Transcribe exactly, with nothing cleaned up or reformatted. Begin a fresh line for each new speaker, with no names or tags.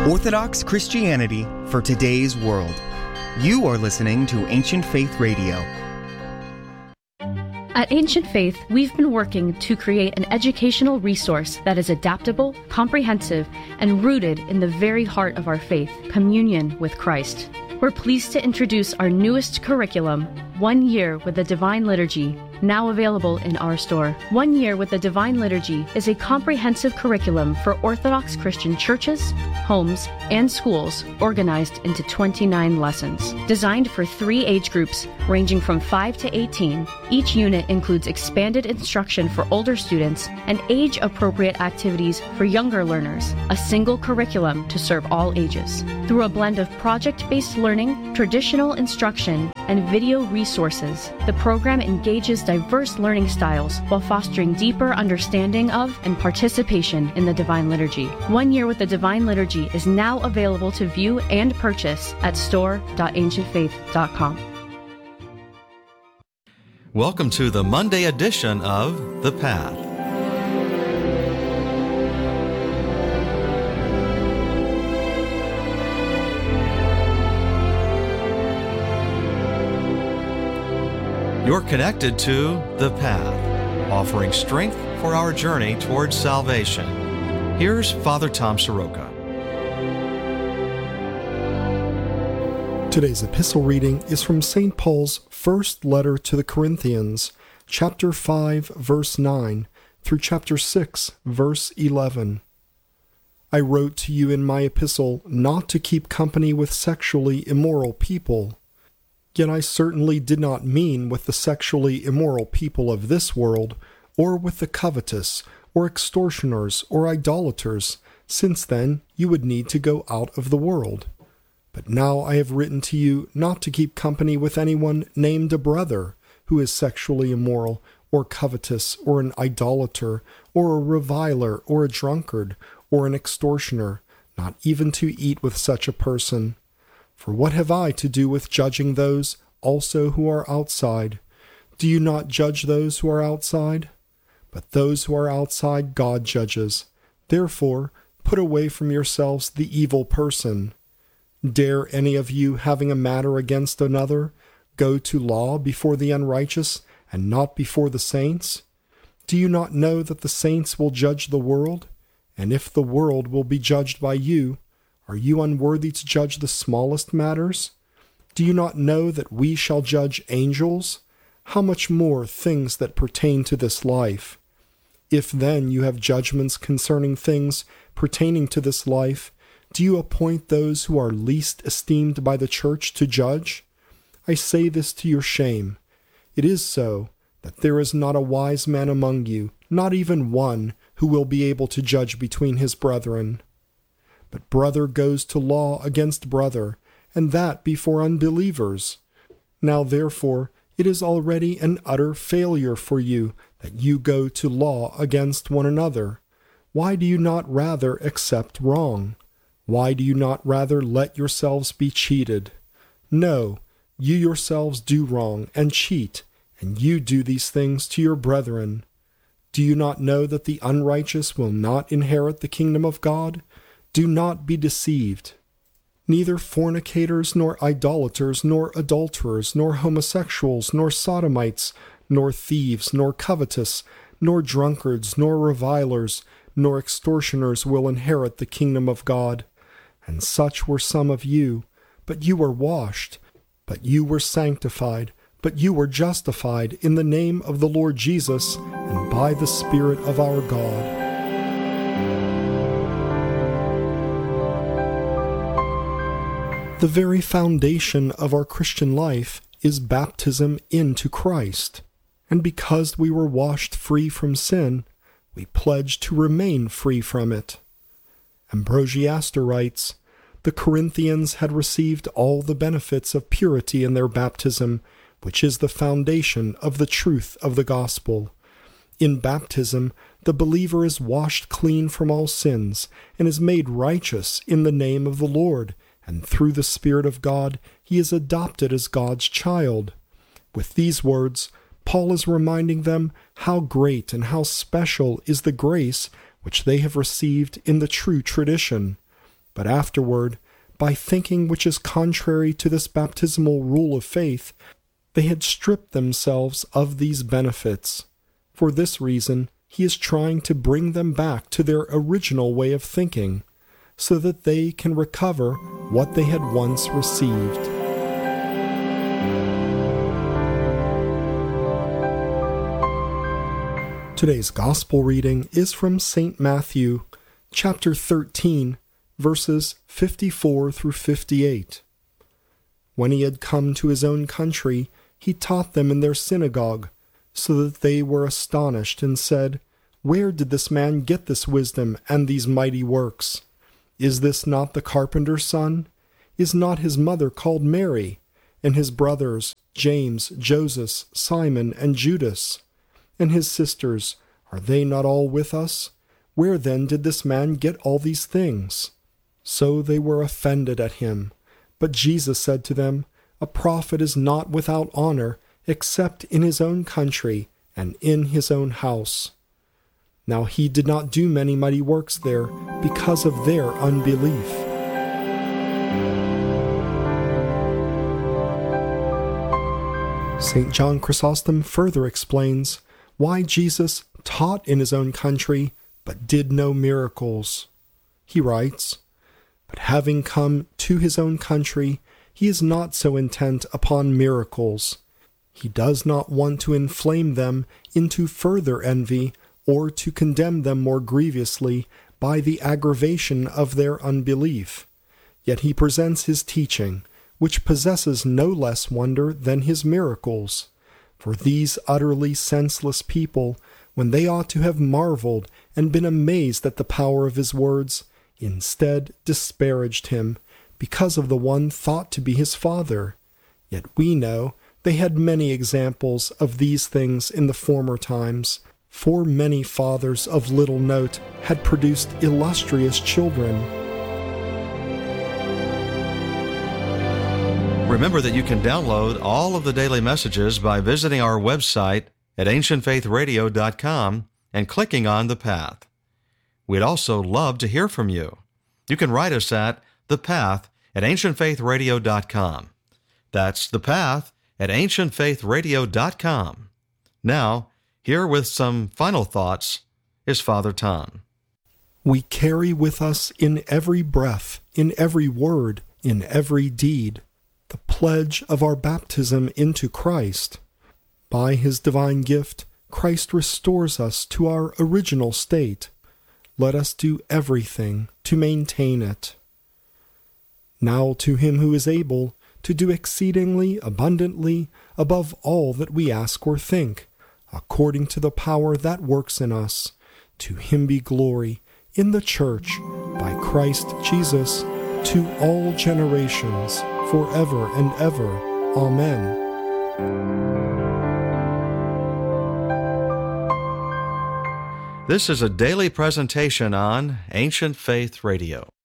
Orthodox Christianity for today's world. You are listening to Ancient Faith Radio.
At Ancient Faith, we've been working to create an educational resource that is adaptable, comprehensive, and rooted in the very heart of our faith, communion with Christ. We're pleased to introduce our newest curriculum, One Year with the Divine Liturgy, now available in our store. One Year with the Divine Liturgy is a comprehensive curriculum for Orthodox Christian churches, homes, and schools organized into twenty-nine lessons. Designed for three age groups ranging from five to eighteen, each unit includes expanded instruction for older students and age-appropriate activities for younger learners, a single curriculum to serve all ages. Through a blend of project-based learning, traditional instruction, and video resources, the program engages diverse learning styles while fostering deeper understanding of and participation in the Divine Liturgy. One Year with the Divine Liturgy is now available to view and purchase at store dot ancient faith dot com.
Welcome to the Monday edition of The Path. You're connected to The Path, offering strength for our journey towards salvation. Here's Father Tom Soroka.
Today's epistle reading is from Saint Paul's first letter to the Corinthians, chapter five, verse nine, through chapter six, verse eleven. I wrote to you in my epistle not to keep company with sexually immoral people. Yet I certainly did not mean with the sexually immoral people of this world, or with the covetous, or extortioners, or idolaters, since then you would need to go out of the world. But now I have written to you not to keep company with anyone named a brother, who is sexually immoral, or covetous, or an idolater, or a reviler, or a drunkard, or an extortioner, not even to eat with such a person. For what have I to do with judging those also who are outside? Do you not judge those who are outside? But those who are outside God judges. Therefore, put away from yourselves the evil person. Dare any of you, having a matter against another, go to law before the unrighteous and not before the saints? Do you not know that the saints will judge the world? And if the world will be judged by you, are you unworthy to judge the smallest matters? Do you not know that we shall judge angels? How much more things that pertain to this life? If then you have judgments concerning things pertaining to this life, do you appoint those who are least esteemed by the church to judge? I say this to your shame. It is so, that there is not a wise man among you, not even one, who will be able to judge between his brethren. But brother goes to law against brother, and that before unbelievers. Now therefore it is already an utter failure for you that you go to law against one another. Why do you not rather accept wrong? Why do you not rather let yourselves be cheated? No, you yourselves do wrong and cheat, and you do these things to your brethren. Do you not know that the unrighteous will not inherit the kingdom of God? Do not be deceived. Neither fornicators, nor idolaters, nor adulterers, nor homosexuals, nor sodomites, nor thieves, nor covetous, nor drunkards, nor revilers, nor extortioners will inherit the kingdom of God. And such were some of you. But you were washed, but you were sanctified, but you were justified in the name of the Lord Jesus and by the Spirit of our God. The very foundation of our Christian life is baptism into Christ, and because we were washed free from sin, we pledge to remain free from it. Ambrosiaster writes, the Corinthians had received all the benefits of purity in their baptism, which is the foundation of the truth of the gospel. In baptism, the believer is washed clean from all sins and is made righteous in the name of the Lord, and through the Spirit of God, he is adopted as God's child. With these words, Paul is reminding them how great and how special is the grace which they have received in the true tradition. But afterward, by thinking which is contrary to this baptismal rule of faith, they had stripped themselves of these benefits. For this reason, he is trying to bring them back to their original way of thinking, so that they can recover what they had once received. Today's Gospel reading is from Saint Matthew, chapter thirteen, verses fifty-four through fifty-eight. When he had come to his own country, he taught them in their synagogue, so that they were astonished and said, "Where did this man get this wisdom and these mighty works? Is this not the carpenter's son? Is not his mother called Mary, and his brothers James, Joseph, Simon, and Judas? And his sisters, are they not all with us? Where then did this man get all these things?" So they were offended at him. But Jesus said to them, "A prophet is not without honor, except in his own country and in his own house." Now he did not do many mighty works there because of their unbelief. Saint John Chrysostom further explains why Jesus taught in his own country but did no miracles. He writes, "But having come to his own country, he is not so intent upon miracles. He does not want to inflame them into further envy, or to condemn them more grievously by the aggravation of their unbelief. Yet he presents his teaching, which possesses no less wonder than his miracles. For these utterly senseless people, when they ought to have marveled and been amazed at the power of his words, instead disparaged him, because of the one thought to be his father. Yet we know they had many examples of these things in the former times, for many fathers of little note had produced illustrious children."
Remember that you can download all of the daily messages by visiting our website at ancient faith radio dot com and clicking on The Path. We'd also love to hear from you. You can write us at The Path at ancient faith radio dot com. That's The Path at ancient faith radio dot com. Now, here with some final thoughts is Father Tom.
We carry with us in every breath, in every word, in every deed, the pledge of our baptism into Christ. By his divine gift, Christ restores us to our original state. Let us do everything to maintain it. Now to him who is able to do exceedingly abundantly above all that we ask or think, according to the power that works in us, to him be glory in the Church, by Christ Jesus, to all generations, forever and ever. Amen.
This is a daily presentation on Ancient Faith Radio.